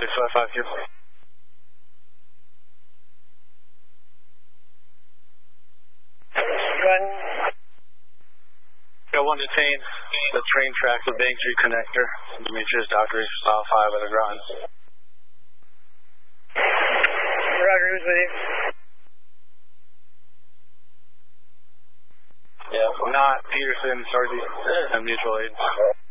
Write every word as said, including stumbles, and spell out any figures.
six five five Q. Run. Got one detained. The train tracks of Bank Street Connector. Demetrius Dockery, file five at the ground. Roger, who's with you? Yeah, not Peterson, sorry, and mutual aid.